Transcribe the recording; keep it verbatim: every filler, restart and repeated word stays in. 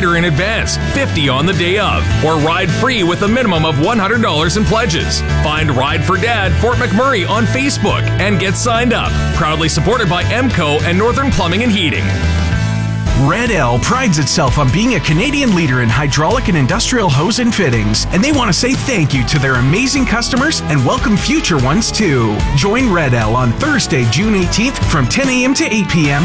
rider in advance, fifty dollars on the day of, or ride free with a minimum of one hundred dollars in pledges. Find Ride for Dad Fort McMurray on Facebook and get signed up. Proudly supported by M C O and Northern Plumbing and Heating. Red L prides itself on being a Canadian leader in hydraulic and industrial hose and fittings, and they want to say thank you to their amazing customers and welcome future ones too. Join Red L on Thursday, June eighteenth from ten a.m. to eight p.m.